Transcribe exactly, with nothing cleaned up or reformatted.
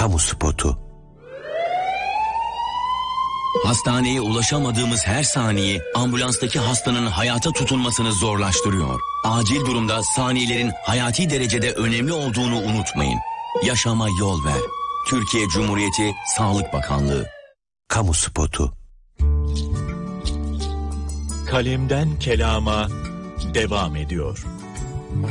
Kamu spotu. Hastaneye ulaşamadığımız her saniye ambulanstaki hastanın hayata tutunmasını zorlaştırıyor. Acil durumda saniyelerin hayati derecede önemli olduğunu unutmayın. Yaşama yol ver. Türkiye Cumhuriyeti Sağlık Bakanlığı. Kamu spotu. Kalemden kelama devam ediyor.